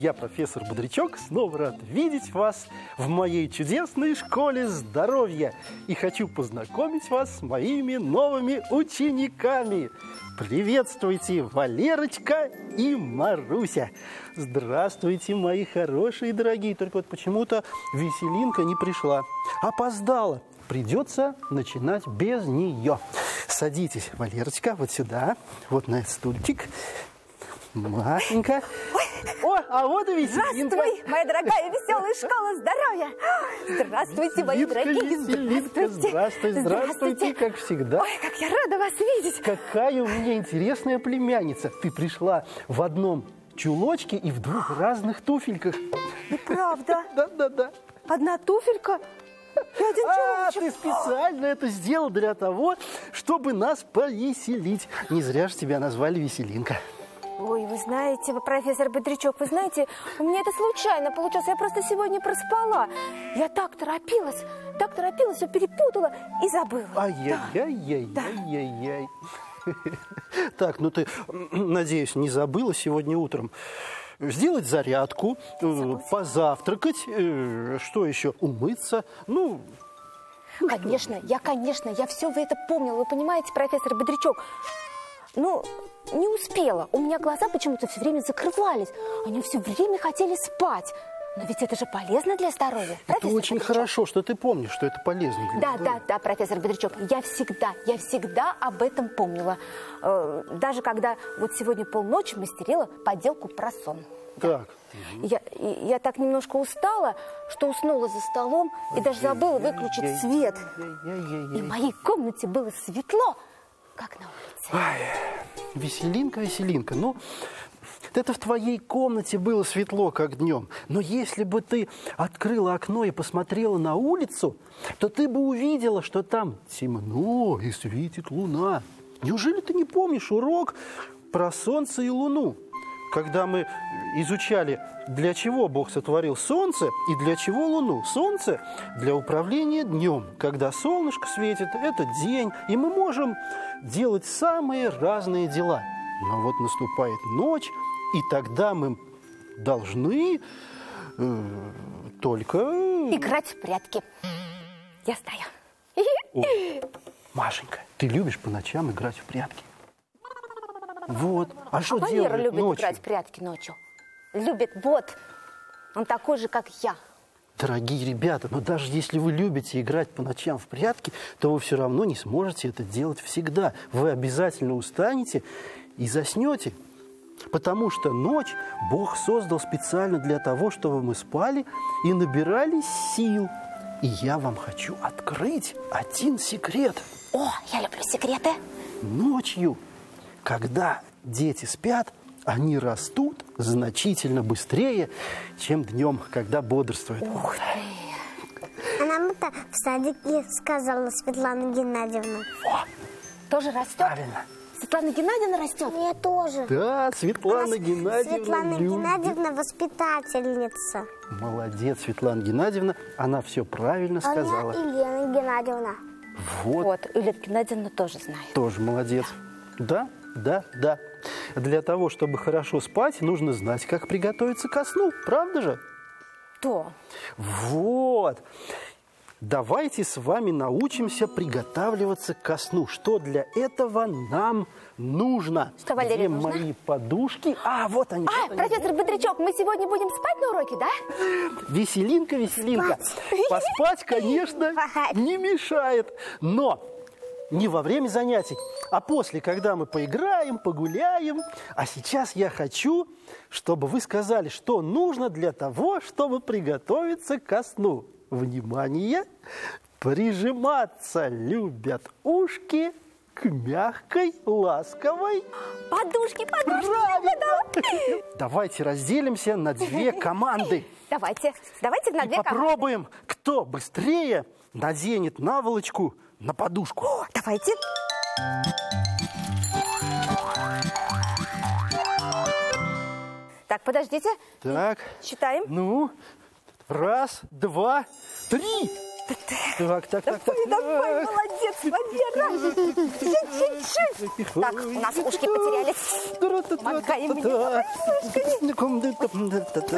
Я, профессор Бодрячок, снова рад видеть вас в моей чудесной школе здоровья. И хочу познакомить вас с моими новыми учениками. Приветствуйте, Валерочка и Маруся. Здравствуйте, мои хорошие и дорогие. Только вот почему-то Веселинка не пришла. Опоздала. Придется начинать без нее. Садитесь, Валерочка, вот сюда, вот на этот стульчик. Машенька. О, а вот и Веселинка. Здравствуй, моя дорогая веселая школа здоровья. Здравствуйте, мои дорогие. Веселинка, здравствуйте, как всегда. Ой, как я рада вас видеть. Какая у меня интересная племянница. Ты пришла в одном чулочке и в двух разных туфельках. И правда? Да. Одна туфелька и один чулочек. Ты специально это сделал для того, чтобы нас повеселить. Не зря же тебя назвали Веселинка. Ой, вы знаете, профессор Бодрячок, вы знаете, у меня это случайно получилось. Я просто сегодня проспала. Я так торопилась, все перепутала и забыла. Ай-яй-яй-яй-яй-яй. Так, ну ты, надеюсь, не забыла сегодня утром сделать зарядку, позавтракать, что еще, умыться, ну... Конечно, я все это помнила. Вы понимаете, профессор Бодрячок, ну, не успела. У меня глаза почему-то все время закрывались. Они все время хотели спать. Но ведь это же полезно для здоровья. Это очень хорошо, что ты помнишь, что это полезно для здоровья. Да, профессор Бодрячок. Я всегда об этом помнила. Даже когда вот сегодня полночи мастерила поделку про сон. Так. Я так немножко устала, что уснула за столом и даже забыла выключить свет. И в моей комнате было светло, как на улице. Ай, Веселинка, ну, это в твоей комнате было светло, как днем. Но если бы ты открыла окно и посмотрела на улицу, то ты бы увидела, что там темно и светит луна. Неужели ты не помнишь урок про солнце и луну? Когда мы изучали, для чего Бог сотворил солнце и для чего луну. Солнце для управления днем. Когда солнышко светит, это день, и мы можем делать самые разные дела. Но вот наступает ночь, и тогда мы должны только... играть в прятки. Я знаю. О, Машенька, ты любишь по ночам играть в прятки? Вот. А что делать Валера любит ночью? играть в прятки ночью. Любит, вот. Он такой же, как я. Дорогие ребята, но даже если вы любите играть по ночам в прятки, то вы все равно не сможете это делать всегда. Вы обязательно устанете и заснете. Потому что ночь Бог создал специально для того, чтобы мы спали и набирались сил. И я вам хочу открыть один секрет. О, я люблю секреты. Ночью, когда дети спят, они растут значительно быстрее, чем днем, когда бодрствуют. Ух ты! А нам это в садике сказала Светлана Геннадьевна. О, Тоже растет? правильно. Светлана Геннадьевна растет? Я тоже. Да, Светлана Геннадьевна Светлана любит. Геннадьевна воспитательница. Молодец, Светлана Геннадьевна. Она все правильно сказала. Она Елена Геннадьевна. Вот, И Лена Геннадьевна тоже знает. тоже молодец. Да. Для того, чтобы хорошо спать, нужно знать, как приготовиться ко сну. Правда же? Кто? Вот. Давайте с вами научимся приготавливаться ко сну. Что для этого нам нужно? Что, Валерия, Где нужно? мои подушки? А, вот они. вот они. Профессор Бодрячок, мы сегодня будем спать на уроке, да? Веселинка. Поспать, конечно, не мешает. Но не во время занятий, а после, когда мы поиграем, погуляем. А сейчас я хочу, чтобы вы сказали, что нужно для того, чтобы приготовиться ко сну. Внимание! Прижиматься любят ушки к мягкой, ласковой... Подушки. Правильно! Давайте разделимся на две команды. Давайте на две команды. Попробуем, кто быстрее наденет наволочку на подушку. О, давайте. Так, подождите. Так. Считаем. Ну, раз, два, три. Так. Давай, молодец, Валера. Так, у нас ушки потерялись. Помогай мне.